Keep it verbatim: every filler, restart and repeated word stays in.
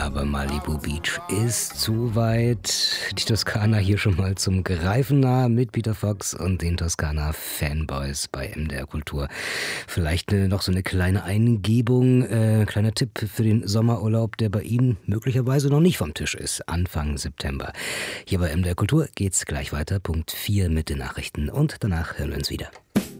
Aber Malibu Beach ist zu weit. Die Toskana hier schon mal zum Greifen nah mit Peter Fox und den Toskana-Fanboys bei M D R Kultur. Vielleicht äh, noch so eine kleine Eingebung, äh, kleiner Tipp für den Sommerurlaub, der bei Ihnen möglicherweise noch nicht vom Tisch ist. Anfang September. Hier bei M D R Kultur geht's gleich weiter. Punkt vier mit den Nachrichten und danach hören wir uns wieder.